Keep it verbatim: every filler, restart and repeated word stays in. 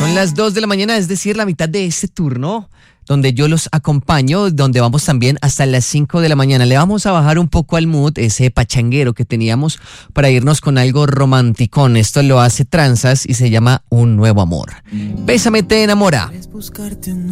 Son las dos de la mañana, es decir, la mitad de este turno, donde yo los acompaño, donde vamos también hasta las cinco de la mañana. Le vamos a bajar un poco al mood, ese pachanguero que teníamos, para irnos con algo romanticón. Esto lo hace Tranzas y se llama Un Nuevo Amor. Bésame, te enamora.